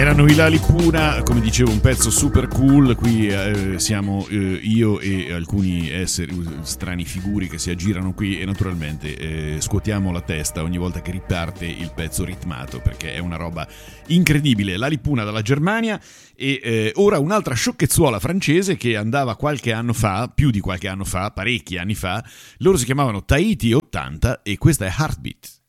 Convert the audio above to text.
Erano i Lalipuna, come dicevo, un pezzo super cool. Qui siamo io e alcuni esseri, strani figuri che si aggirano qui e naturalmente scuotiamo la testa ogni volta che riparte il pezzo ritmato, perché è una roba incredibile. Lalipuna dalla Germania e ora un'altra sciocchezzuola francese che andava qualche anno fa, più di qualche anno fa, parecchi anni fa. Loro si chiamavano Tahiti 80 e questa è Heartbeat.